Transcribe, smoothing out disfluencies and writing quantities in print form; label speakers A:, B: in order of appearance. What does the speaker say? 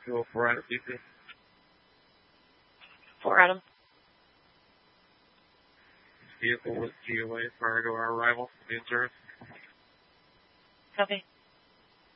A: Fuel 4 Adam BP.
B: 4 Adam.
A: This vehicle was GOA prior to our arrival. The insurance.
B: Copy.